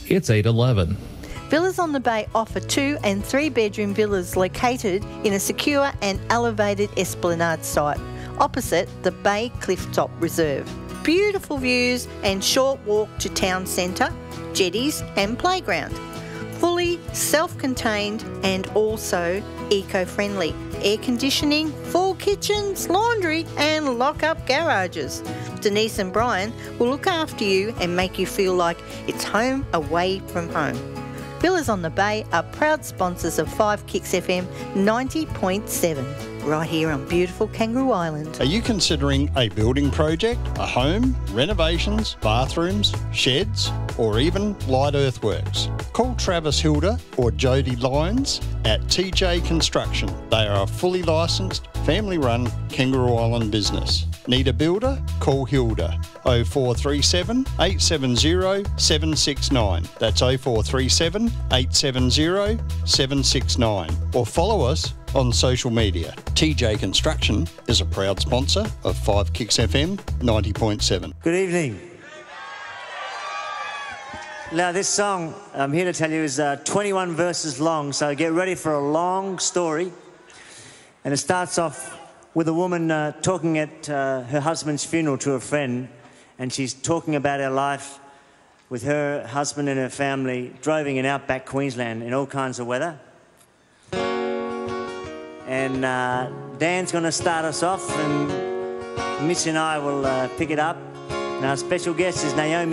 it's 8:11. Villas on the Bay offer 2 and 3 bedroom villas located in a secure and elevated esplanade site opposite the Bay Clifftop Reserve. Beautiful views and short walk to town centre, jetties and playground. Fully self-contained and also eco-friendly. Air conditioning, full kitchens, laundry and lock-up garages. Denise and Brian will look after you and make you feel like it's home away from home. Villas on the Bay are proud sponsors of 5 Kicks FM 90.7, right here on beautiful Kangaroo Island. Are you considering a building project, a home, renovations, bathrooms, sheds, or even light earthworks? Call Travis Hilda or Jody Lyons at TJ Construction. They are a fully licensed, family-run Kangaroo Island business. Need a builder? Call Hilda 0437 870 769. That's 0437 870 769. Or follow us on social media. TJ Construction is a proud sponsor of 5 Kicks FM 90.7. Good evening. Now this song I'm here to tell you is 21 verses long, so get ready for a long story. And it starts off with a woman talking at her husband's funeral to a friend, and she's talking about her life with her husband and her family driving in outback Queensland in all kinds of weather. And Dan's going to start us off, and Mitch and I will pick it up. And our special guest is Naomi